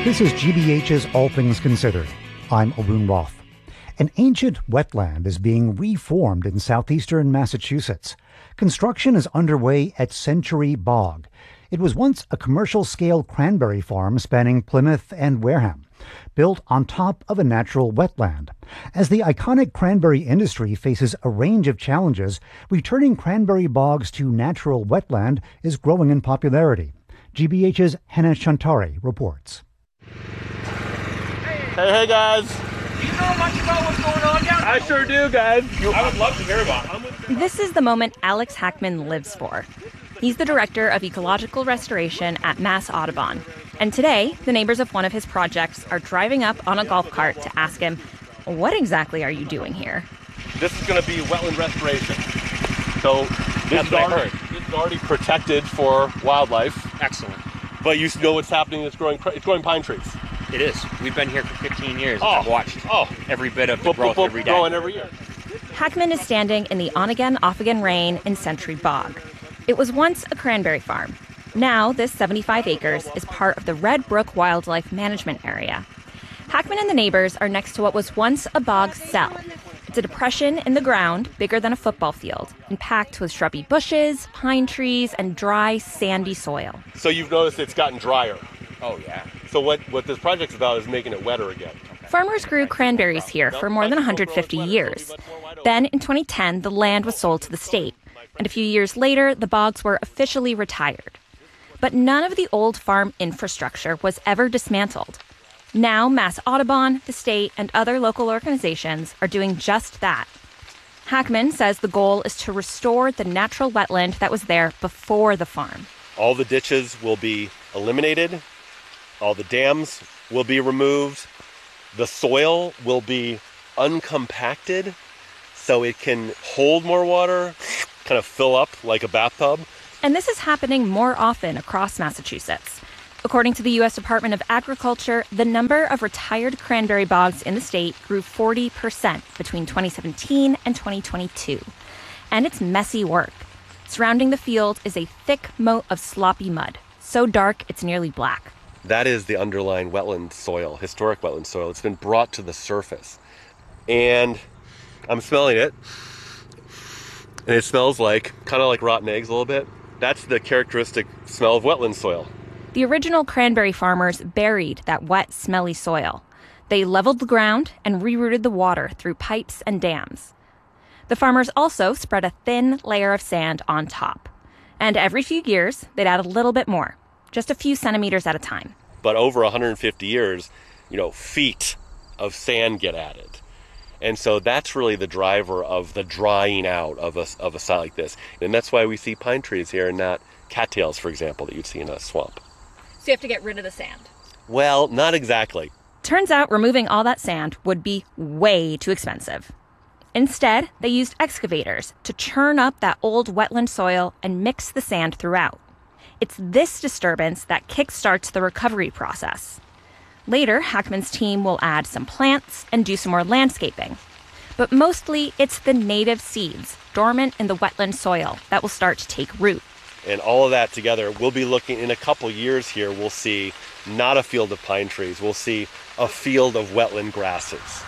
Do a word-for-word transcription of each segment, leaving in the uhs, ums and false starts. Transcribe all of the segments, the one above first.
This is G B H's All Things Considered. I'm Arun Roth. An ancient wetland is being reformed in southeastern Massachusetts. Construction is underway at Century Bog. It was once a commercial-scale cranberry farm spanning Plymouth and Wareham, built on top of a natural wetland. As the iconic cranberry industry faces a range of challenges, returning cranberry bogs to natural wetland is growing in popularity. G B H's Hannah Shantari reports. Hey, hey, guys. Do you know much about what's going on down there? I sure do, guys. I would love to hear about it. This is the moment Alex Hackman lives for. He's the director of ecological restoration at Mass Audubon. And today, the neighbors of one of his projects are driving up on a golf cart to ask him, what exactly are you doing here? This is going to be wetland restoration. So this is, already, this is already protected for wildlife. Excellent. But you know what's happening. It's growing, it's growing pine trees. It is. We've been here for fifteen years. Oh. And I've watched oh. every bit of the Boop, growth boop, boop, every day. Growing every year. Hackman is standing in the on-again, off-again rain in Century Bog. It was once a cranberry farm. Now, this seventy-five acres is part of the Red Brook Wildlife Management Area. Hackman and the neighbors are next to what was once a bog cell. It's a depression in the ground bigger than a football field and packed with shrubby bushes, pine trees, and dry, sandy soil. So you've noticed it's gotten drier. Oh, yeah. So what, what this project's about is making it wetter again. Farmers grew cranberries here for more than one hundred fifty years. Then, in twenty ten, the land was sold to the state. And a few years later, the bogs were officially retired. But none of the old farm infrastructure was ever dismantled. Now, Mass Audubon, the state, and other local organizations are doing just that. Hackman says the goal is to restore the natural wetland that was there before the farm. All the ditches will be eliminated. All the dams will be removed. The soil will be uncompacted so it can hold more water, kind of fill up like a bathtub. And this is happening more often across Massachusetts. According to the U S Department of Agriculture, the number of retired cranberry bogs in the state grew forty percent between twenty seventeen and twenty twenty-two. And it's messy work. Surrounding the field is a thick moat of sloppy mud, so dark it's nearly black. That is the underlying wetland soil, historic wetland soil. It's been brought to the surface. And I'm smelling it. And it smells like, kind of like rotten eggs a little bit. That's the characteristic smell of wetland soil. The original cranberry farmers buried that wet, smelly soil. They leveled the ground and rerouted the water through pipes and dams. The farmers also spread a thin layer of sand on top. And every few years, they'd add a little bit more, just a few centimeters at a time. But over one hundred fifty years, you know, feet of sand get added. And so that's really the driver of the drying out of a, of a site like this. And that's why we see pine trees here and not cattails, for example, that you'd see in a swamp. So you have to get rid of the sand? Well, not exactly. Turns out removing all that sand would be way too expensive. Instead, they used excavators to churn up that old wetland soil and mix the sand throughout. It's this disturbance that kickstarts the recovery process. Later, Hackman's team will add some plants and do some more landscaping. But mostly, it's the native seeds dormant in the wetland soil that will start to take root. And all of that together, we'll be looking, in a couple years here, we'll see not a field of pine trees, we'll see a field of wetland grasses.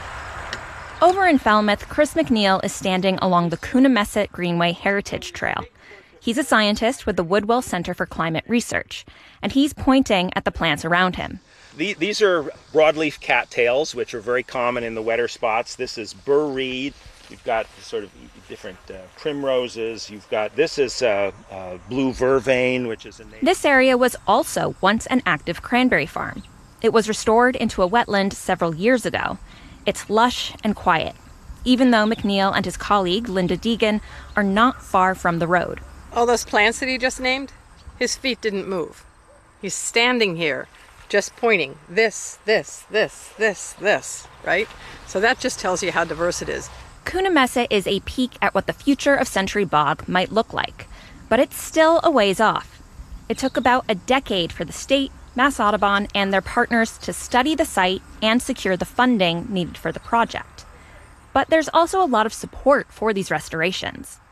Over in Falmouth, Chris McNeil is standing along the Coonamessett Greenway Heritage Trail. He's a scientist with the Woodwell Center for Climate Research, and he's pointing at the plants around him. These are broadleaf cattails, which are very common in the wetter spots. This is burr reed. You've got sort of different uh, primroses. You've got, this is uh, uh, blue vervain, which is a native. This area was also once an active cranberry farm. It was restored into a wetland several years ago. It's lush and quiet, even though McNeil and his colleague, Linda Deegan, are not far from the road. All those plants that he just named, his feet didn't move. He's standing here, just pointing, this, this, this, this, this, right? So that just tells you how diverse it is. Coonamessett is a peek at what the future of Century Bog might look like, but it's still a ways off. It took about a decade for the state, Mass Audubon, and their partners to study the site and secure the funding needed for the project. But there's also a lot of support for these restorations.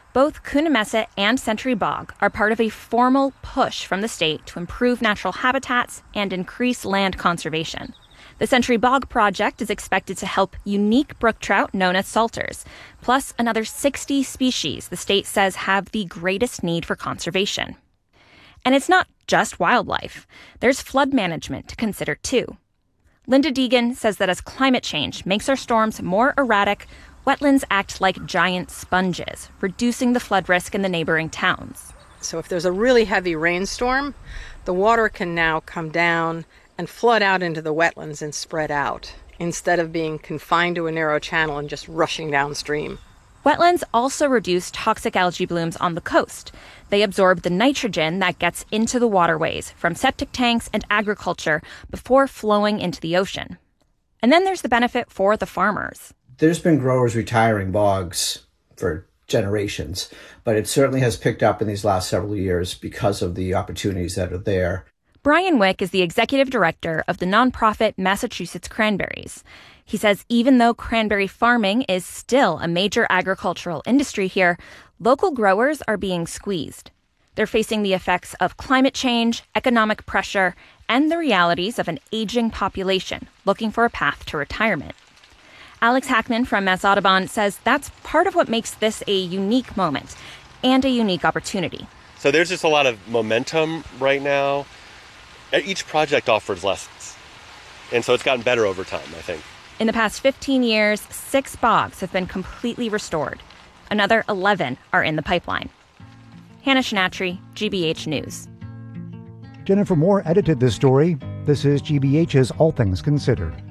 Both Coonamessett and Century Bog are part of a formal push from the state to improve natural habitats and increase land conservation. The Century Bog project is expected to help unique brook trout known as salters, plus another sixty species the state says have the greatest need for conservation. And it's not just wildlife. There's flood management to consider, too. Linda Deegan says that as climate change makes our storms more erratic, wetlands act like giant sponges, reducing the flood risk in the neighboring towns. So if there's a really heavy rainstorm, the water can now come down and flood out into the wetlands and spread out, instead of being confined to a narrow channel and just rushing downstream. Wetlands also reduce toxic algae blooms on the coast. They absorb the nitrogen that gets into the waterways from septic tanks and agriculture before flowing into the ocean. And then there's the benefit for the farmers. There's been growers retiring bogs for generations, but it certainly has picked up in these last several years because of the opportunities that are there. Brian Wick is the executive director of the nonprofit Massachusetts Cranberries. He says even though cranberry farming is still a major agricultural industry here, local growers are being squeezed. They're facing the effects of climate change, economic pressure, and the realities of an aging population looking for a path to retirement. Alex Hackman from Mass Audubon says that's part of what makes this a unique moment and a unique opportunity. So there's just a lot of momentum right now. Each project offers lessons. And so it's gotten better over time, I think. In the past fifteen years, six bogs have been completely restored. Another eleven are in the pipeline. Hannah Shinatri, G B H News. Jennifer Moore edited this story. This is G B H's All Things Considered.